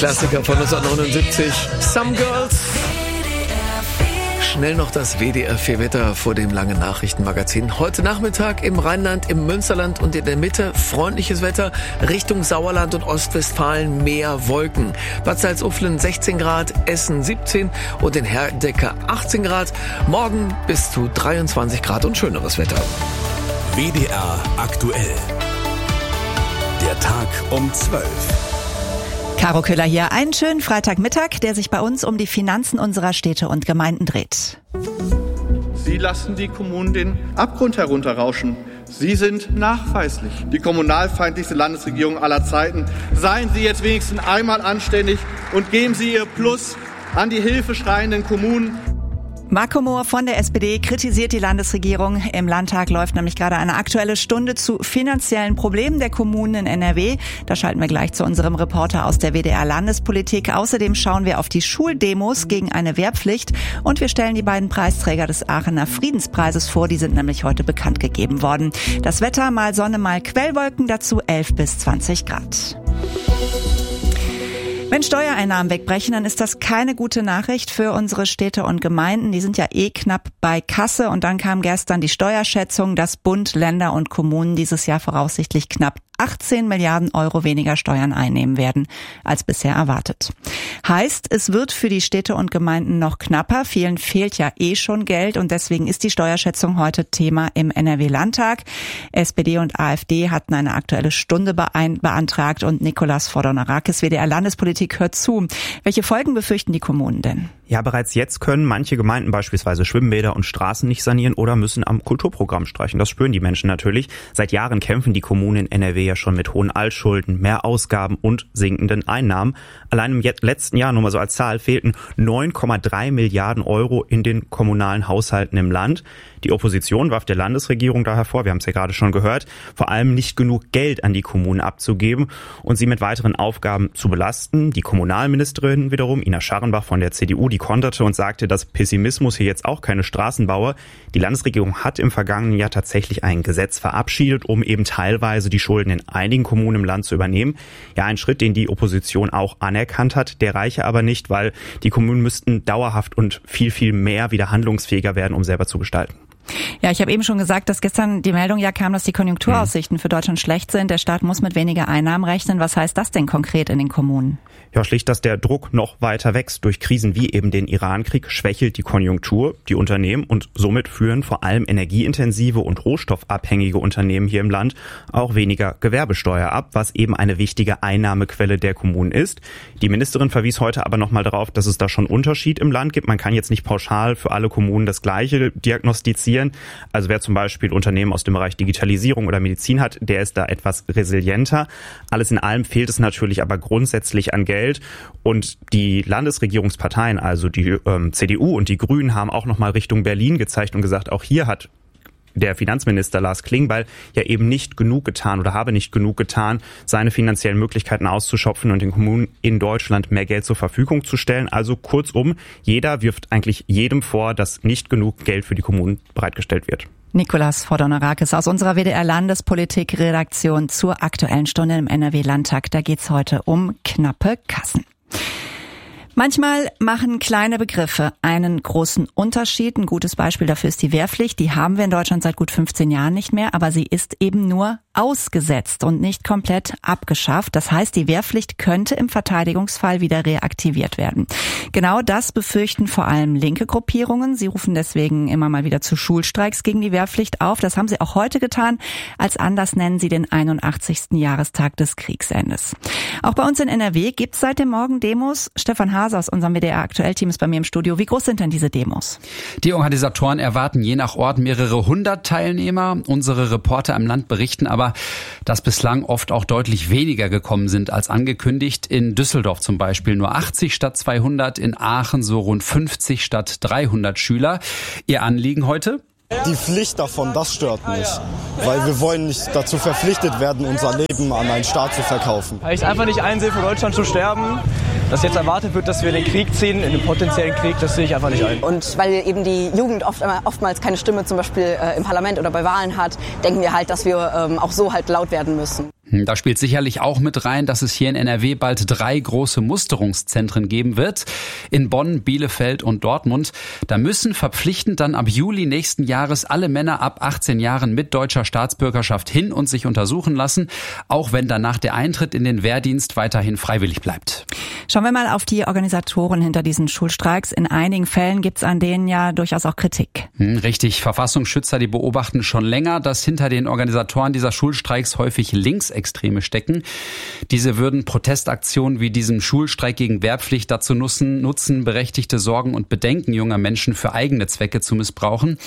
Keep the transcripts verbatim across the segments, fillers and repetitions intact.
Klassiker von neunzehnhundertneunundsiebzig, Some Girls. Schnell noch das W D R vier Wetter vor dem langen Nachrichtenmagazin. Heute Nachmittag im Rheinland, im Münsterland und in der Mitte freundliches Wetter. Richtung Sauerland und Ostwestfalen mehr Wolken. Bad Salzuflen sechzehn Grad, Essen siebzehn und in Herdecke achtzehn Grad. Morgen bis zu dreiundzwanzig Grad und schöneres Wetter. W D R aktuell. Der Tag um zwölf. Caro Köhler hier. Einen schönen Freitagmittag, der sich bei uns um die Finanzen unserer Städte und Gemeinden dreht. Sie lassen die Kommunen den Abgrund herunterrauschen. Sie sind nachweislich die kommunalfeindlichste Landesregierung aller Zeiten. Seien Sie jetzt wenigstens einmal anständig und geben Sie Ihr Plus an die hilfeschreienden Kommunen. Marco Mohr von der S P D kritisiert die Landesregierung. Im Landtag läuft nämlich gerade eine aktuelle Stunde zu finanziellen Problemen der Kommunen in N R W. Da schalten wir gleich zu unserem Reporter aus der W D R Landespolitik. Außerdem schauen wir auf die Schuldemos gegen eine Wehrpflicht. Und wir stellen die beiden Preisträger des Aachener Friedenspreises vor. Die sind nämlich heute bekannt gegeben worden. Das Wetter, mal Sonne, mal Quellwolken, dazu elf bis zwanzig Grad. Wenn Steuereinnahmen wegbrechen, dann ist das keine gute Nachricht für unsere Städte und Gemeinden. Die sind ja eh knapp bei Kasse. Und dann kam gestern die Steuerschätzung, dass Bund, Länder und Kommunen dieses Jahr voraussichtlich knapp achtzehn Milliarden Euro weniger Steuern einnehmen werden als bisher erwartet. Heißt, es wird für die Städte und Gemeinden noch knapper. Vielen fehlt ja eh schon Geld und deswegen ist die Steuerschätzung heute Thema im N R W-Landtag. S P D und AfD hatten eine aktuelle Stunde beantragt und Nikolaus Fordonarakis, W D R Landespolitik, hört zu. Welche Folgen befürchten die Kommunen denn? Ja, bereits jetzt können manche Gemeinden beispielsweise Schwimmbäder und Straßen nicht sanieren oder müssen am Kulturprogramm streichen. Das spüren die Menschen natürlich. Seit Jahren kämpfen die Kommunen in N R W ja schon mit hohen Altschulden, mehr Ausgaben und sinkenden Einnahmen. Allein im letzten Jahr, nur mal so als Zahl, fehlten neun Komma drei Milliarden Euro in den kommunalen Haushalten im Land. Die Opposition warf der Landesregierung daher vor, wir haben es ja gerade schon gehört, vor allem nicht genug Geld an die Kommunen abzugeben und sie mit weiteren Aufgaben zu belasten. Die Kommunalministerin wiederum, Ina Scharrenbach von der C D U, die konterte und sagte, dass Pessimismus hier jetzt auch keine Straßen baue. Die Landesregierung hat im vergangenen Jahr tatsächlich ein Gesetz verabschiedet, um eben teilweise die Schulden in einigen Kommunen im Land zu übernehmen. Ja, ein Schritt, den die Opposition auch anerkannt hat, der reiche aber nicht, weil die Kommunen müssten dauerhaft und viel, viel mehr wieder handlungsfähiger werden, um selber zu gestalten. Ja, ich habe eben schon gesagt, dass gestern die Meldung ja kam, dass die Konjunkturaussichten für Deutschland schlecht sind. Der Staat muss mit weniger Einnahmen rechnen. Was heißt das denn konkret in den Kommunen? Ja, schlicht, dass der Druck noch weiter wächst. Durch Krisen wie eben den Irankrieg schwächelt die Konjunktur die Unternehmen und somit führen vor allem energieintensive und rohstoffabhängige Unternehmen hier im Land auch weniger Gewerbesteuer ab, was eben eine wichtige Einnahmequelle der Kommunen ist. Die Ministerin verwies heute aber nochmal darauf, dass es da schon Unterschied im Land gibt. Man kann jetzt nicht pauschal für alle Kommunen das Gleiche diagnostizieren. Also wer zum Beispiel Unternehmen aus dem Bereich Digitalisierung oder Medizin hat, der ist da etwas resilienter. Alles in allem fehlt es natürlich aber grundsätzlich an Geld. Und die Landesregierungsparteien, also die ähm, C D U und die Grünen, haben auch nochmal Richtung Berlin gezeigt und gesagt, auch hier hat der Finanzminister Lars Klingbeil ja eben nicht genug getan oder habe nicht genug getan, seine finanziellen Möglichkeiten auszuschöpfen und den Kommunen in Deutschland mehr Geld zur Verfügung zu stellen. Also kurzum, jeder wirft eigentlich jedem vor, dass nicht genug Geld für die Kommunen bereitgestellt wird. Nikolaus Fordonarakis aus unserer W D R Landespolitik-Redaktion zur Aktuellen Stunde im N R W-Landtag. Da geht's heute um knappe Kassen. Manchmal machen kleine Begriffe einen großen Unterschied. Ein gutes Beispiel dafür ist die Wehrpflicht. Die haben wir in Deutschland seit gut fünfzehn Jahren nicht mehr, aber sie ist eben nur ausgesetzt und nicht komplett abgeschafft. Das heißt, die Wehrpflicht könnte im Verteidigungsfall wieder reaktiviert werden. Genau das befürchten vor allem linke Gruppierungen. Sie rufen deswegen immer mal wieder zu Schulstreiks gegen die Wehrpflicht auf. Das haben sie auch heute getan. Als Anlass nennen sie den einundachtzigsten Jahrestag des Kriegsendes. Auch bei uns in N R W gibt es seit dem Morgen Demos. Stefan Hase aus unserem W D R-Aktuell-Team ist bei mir im Studio. Wie groß sind denn diese Demos? Die Organisatoren erwarten je nach Ort mehrere hundert Teilnehmer. Unsere Reporter im Land berichten aber, dass bislang oft auch deutlich weniger gekommen sind als angekündigt. In Düsseldorf zum Beispiel nur achtzig statt zweihundert, in Aachen so rund fünfzig statt dreihundert Schüler. Ihr Anliegen heute? Die Pflicht davon, das stört mich, weil wir wollen nicht dazu verpflichtet werden, unser Leben an einen Staat zu verkaufen. Weil ich es einfach nicht einsehe, für Deutschland zu sterben, dass jetzt erwartet wird, dass wir in den Krieg ziehen, in den potenziellen Krieg, das sehe ich einfach nicht ein. Und weil eben die Jugend oft, oftmals keine Stimme zum Beispiel äh, im Parlament oder bei Wahlen hat, denken wir halt, dass wir ähm, auch so halt laut werden müssen. Da spielt sicherlich auch mit rein, dass es hier in N R W bald drei große Musterungszentren geben wird. In Bonn, Bielefeld und Dortmund. Da müssen verpflichtend dann ab Juli nächsten Jahres alle Männer ab achtzehn Jahren mit deutscher Staatsbürgerschaft hin und sich untersuchen lassen, auch wenn danach der Eintritt in den Wehrdienst weiterhin freiwillig bleibt. Schauen wir mal auf die Organisatoren hinter diesen Schulstreiks. In einigen Fällen gibt es an denen ja durchaus auch Kritik. Hm, richtig. Verfassungsschützer, die beobachten schon länger, dass hinter den Organisatoren dieser Schulstreiks häufig Linksextreme stecken. Diese würden Protestaktionen wie diesem Schulstreik gegen Wehrpflicht dazu nutzen, nutzen, berechtigte Sorgen und Bedenken junger Menschen für eigene Zwecke zu missbrauchen.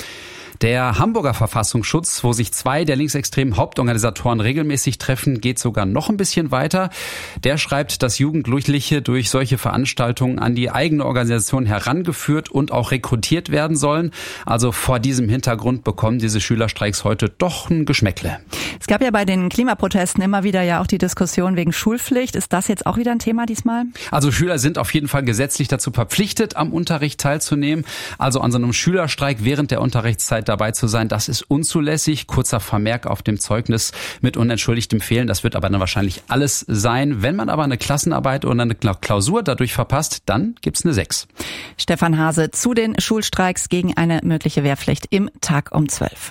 Der Hamburger Verfassungsschutz, wo sich zwei der linksextremen Hauptorganisatoren regelmäßig treffen, geht sogar noch ein bisschen weiter. Der schreibt, dass Jugendliche durch solche Veranstaltungen an die eigene Organisation herangeführt und auch rekrutiert werden sollen. Also vor diesem Hintergrund bekommen diese Schülerstreiks heute doch ein Geschmäckle. Es gab ja bei den Klimaprotesten immer wieder ja auch die Diskussion wegen Schulpflicht. Ist das jetzt auch wieder ein Thema diesmal? Also Schüler sind auf jeden Fall gesetzlich dazu verpflichtet, am Unterricht teilzunehmen. Also an so einem Schülerstreik während der Unterrichtszeit dabei zu sein, das ist unzulässig. Kurzer Vermerk auf dem Zeugnis mit unentschuldigtem Fehlen. Das wird aber dann wahrscheinlich alles sein. Wenn man aber eine Klassenarbeit oder eine Klausur dadurch verpasst, dann gibt's eine sechs. Stefan Hase zu den Schulstreiks gegen eine mögliche Wehrpflicht im Tag um zwölf.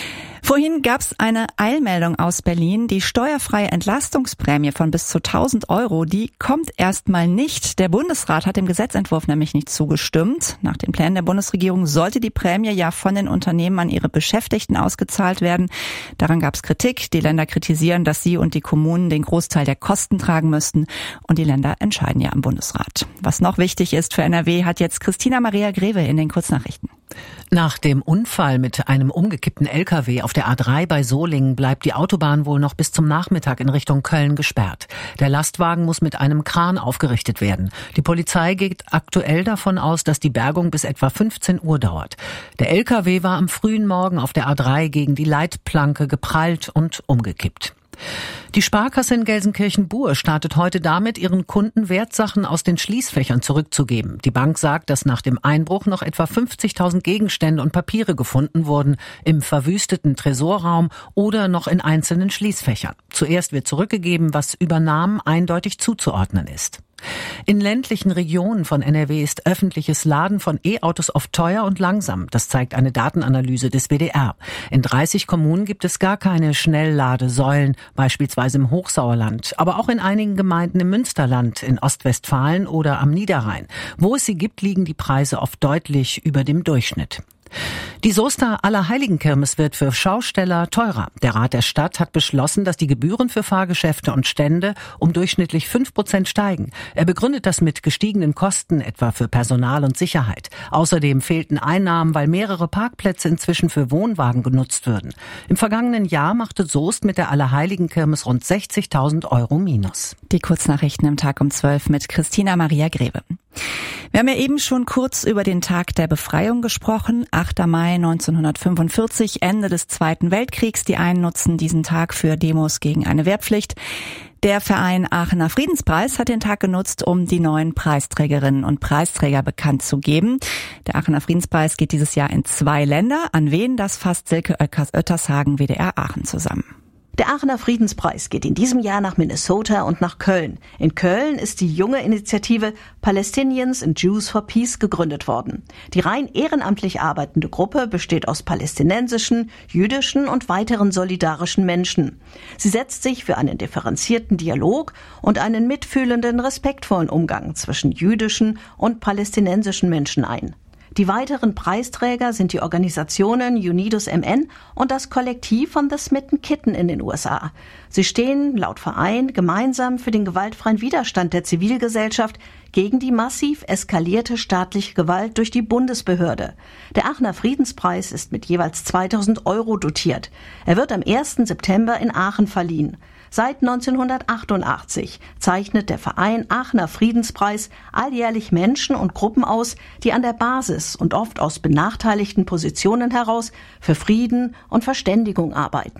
Vorhin gab es eine Eilmeldung aus Berlin. Die steuerfreie Entlastungsprämie von bis zu tausend Euro, die kommt erstmal nicht. Der Bundesrat hat dem Gesetzentwurf nämlich nicht zugestimmt. Nach den Plänen der Bundesregierung sollte die Prämie ja von den Unternehmen an ihre Beschäftigten ausgezahlt werden. Daran gab es Kritik. Die Länder kritisieren, dass sie und die Kommunen den Großteil der Kosten tragen müssten. Und die Länder entscheiden ja im Bundesrat. Was noch wichtig ist für N R W, hat jetzt Christina Maria Greve in den Kurznachrichten. Nach dem Unfall mit einem umgekippten L K W auf der A drei bei Solingen bleibt die Autobahn wohl noch bis zum Nachmittag in Richtung Köln gesperrt. Der Lastwagen muss mit einem Kran aufgerichtet werden. Die Polizei geht aktuell davon aus, dass die Bergung bis etwa fünfzehn Uhr dauert. Der L K W war am frühen Morgen auf der A drei gegen die Leitplanke geprallt und umgekippt. Die Sparkasse in Gelsenkirchen-Buhr startet heute damit, ihren Kunden Wertsachen aus den Schließfächern zurückzugeben. Die Bank sagt, dass nach dem Einbruch noch etwa fünfzigtausend Gegenstände und Papiere gefunden wurden, im verwüsteten Tresorraum oder noch in einzelnen Schließfächern. Zuerst wird zurückgegeben, was Übernahmen eindeutig zuzuordnen ist. In ländlichen Regionen von N R W ist öffentliches Laden von E-Autos oft teuer und langsam. Das zeigt eine Datenanalyse des W D R. In dreißig Kommunen gibt es gar keine Schnellladesäulen, beispielsweise im Hochsauerland, aber auch in einigen Gemeinden im Münsterland, in Ostwestfalen oder am Niederrhein. Wo es sie gibt, liegen die Preise oft deutlich über dem Durchschnitt. Die Soester Allerheiligenkirmes wird für Schausteller teurer. Der Rat der Stadt hat beschlossen, dass die Gebühren für Fahrgeschäfte und Stände um durchschnittlich fünf Prozent steigen. Er begründet das mit gestiegenen Kosten, etwa für Personal und Sicherheit. Außerdem fehlten Einnahmen, weil mehrere Parkplätze inzwischen für Wohnwagen genutzt würden. Im vergangenen Jahr machte Soest mit der Allerheiligenkirmes rund sechzigtausend Euro Minus. Die Kurznachrichten im Tag um zwölf mit Christina Maria Greve. Wir haben ja eben schon kurz über den Tag der Befreiung gesprochen. achter Mai neunzehnhundertfünfundvierzig, Ende des Zweiten Weltkriegs. Die einen nutzen diesen Tag für Demos gegen eine Wehrpflicht. Der Verein Aachener Friedenspreis hat den Tag genutzt, um die neuen Preisträgerinnen und Preisträger bekannt zu geben. Der Aachener Friedenspreis geht dieses Jahr in zwei Länder. An wen? Das fasst Silke Oettershagen, W D R Aachen, zusammen. Der Aachener Friedenspreis geht in diesem Jahr nach Minnesota und nach Köln. In Köln ist die junge Initiative Palestinians and Jews for Peace gegründet worden. Die rein ehrenamtlich arbeitende Gruppe besteht aus palästinensischen, jüdischen und weiteren solidarischen Menschen. Sie setzt sich für einen differenzierten Dialog und einen mitfühlenden, respektvollen Umgang zwischen jüdischen und palästinensischen Menschen ein. Die weiteren Preisträger sind die Organisationen Unidos M N und das Kollektiv von The Smitten Kitten in den U S A. Sie stehen laut Verein gemeinsam für den gewaltfreien Widerstand der Zivilgesellschaft gegen die massiv eskalierte staatliche Gewalt durch die Bundesbehörde. Der Aachener Friedenspreis ist mit jeweils zweitausend Euro dotiert. Er wird am ersten September in Aachen verliehen. Seit neunzehnhundertachtundachtzig zeichnet der Verein Aachener Friedenspreis alljährlich Menschen und Gruppen aus, die an der Basis und oft aus benachteiligten Positionen heraus für Frieden und Verständigung arbeiten.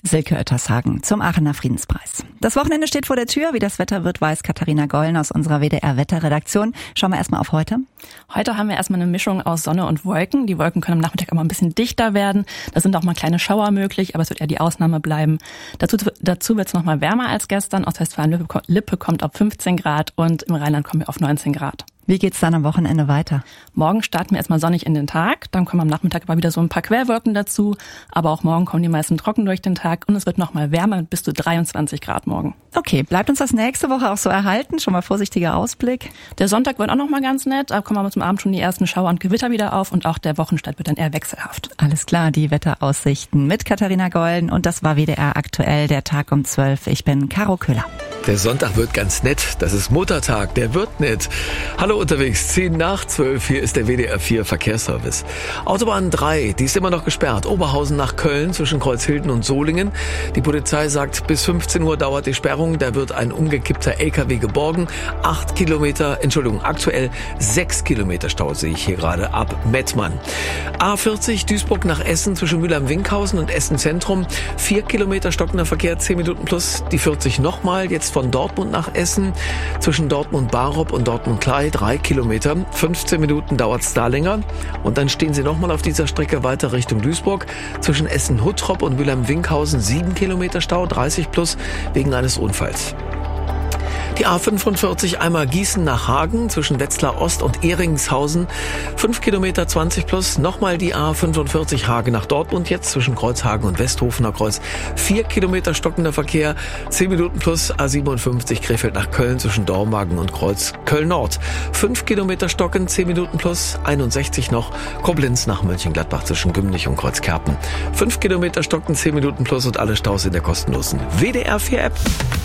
Silke Oettershagen zum Aachener Friedenspreis. Das Wochenende steht vor der Tür. Wie das Wetter wird, weiß Katharina Gollen aus unserer W D R-Wetterredaktion. Schauen wir erstmal auf heute. Heute haben wir erstmal eine Mischung aus Sonne und Wolken. Die Wolken können am Nachmittag auch mal ein bisschen dichter werden. Da sind auch mal kleine Schauer möglich, aber es wird eher die Ausnahme bleiben. Dazu, dazu wird es noch mal wärmer als gestern. Ostwestfalen-Lippe kommt auf fünfzehn Grad und im Rheinland kommen wir auf neunzehn Grad. Wie geht's dann am Wochenende weiter? Morgen starten wir erstmal sonnig in den Tag, dann kommen am Nachmittag aber wieder so ein paar Quellwolken dazu, aber auch morgen kommen die meisten trocken durch den Tag und es wird nochmal wärmer mit bis zu dreiundzwanzig Grad morgen. Okay, bleibt uns das nächste Woche auch so erhalten? Schon mal vorsichtiger Ausblick. Der Sonntag wird auch nochmal ganz nett, da kommen aber zum Abend schon die ersten Schauer und Gewitter wieder auf und auch der Wochenstart wird dann eher wechselhaft. Alles klar, die Wetteraussichten mit Katharina Gollen und das war W D R aktuell, der Tag um zwölf. Ich bin Caro Köhler. Der Sonntag wird ganz nett. Das ist Muttertag, der wird nett. Hallo unterwegs, zehn nach zwölf, hier ist der W D R vier Verkehrsservice. Autobahn drei, die ist immer noch gesperrt. Oberhausen nach Köln zwischen Kreuzhilden und Solingen. Die Polizei sagt, bis fünfzehn Uhr dauert die Sperrung. Da wird ein umgekippter L K W geborgen. Acht Kilometer, Entschuldigung, aktuell sechs Kilometer Stau sehe ich hier gerade ab Mettmann. A vierzig, Duisburg nach Essen zwischen Mülheim-Winkhausen und Essen Zentrum. Vier Kilometer stockender Verkehr, zehn Minuten plus. Die vierzig nochmal, jetzt von Dortmund nach Essen zwischen Dortmund-Barup und Dortmund-Klei, drei Kilometer. fünfzehn Minuten dauert es da länger. Und dann stehen Sie nochmal auf dieser Strecke weiter Richtung Duisburg. Zwischen Essen-Huttrop und Mülheim-Winkhausen sieben Kilometer Stau, dreißig plus wegen eines Unfalls. Die A fünfundvierzig einmal Gießen nach Hagen zwischen Wetzlar Ost und Ehringshausen. fünf Kilometer, zwanzig plus. Nochmal die A fünfundvierzig Hagen nach Dortmund jetzt zwischen Kreuzhagen und Westhofener Kreuz. vier Kilometer stockender Verkehr, zehn Minuten plus. A siebenundfünfzig Krefeld nach Köln zwischen Dormagen und Kreuz Köln Nord. fünf Kilometer stocken, zehn Minuten plus. einundsechzig noch. Koblenz nach Mönchengladbach zwischen Gümnich und Kreuzkerpen. fünf Kilometer stocken, zehn Minuten plus und alle Staus in der kostenlosen W D R vier App.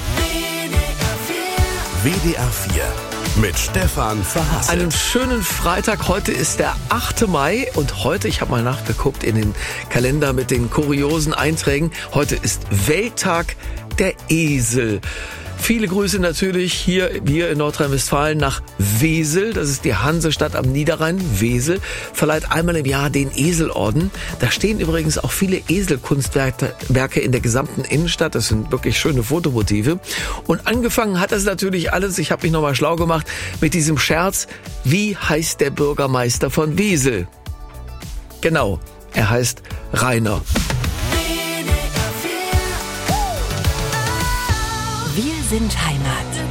W D R vier mit Stefan Verhassel. Einen schönen Freitag. Heute ist der achte Mai und heute, ich habe mal nachgeguckt in den Kalender mit den kuriosen Einträgen, heute ist Welttag der Esel. Viele Grüße natürlich hier, hier in Nordrhein-Westfalen nach Wesel. Das ist die Hansestadt am Niederrhein. Wesel verleiht einmal im Jahr den Eselorden. Da stehen übrigens auch viele Eselkunstwerke in der gesamten Innenstadt. Das sind wirklich schöne Fotomotive. Und angefangen hat das natürlich alles, ich habe mich nochmal schlau gemacht, mit diesem Scherz. Wie heißt der Bürgermeister von Wesel? Genau, er heißt Rainer. Wir sind Heimat.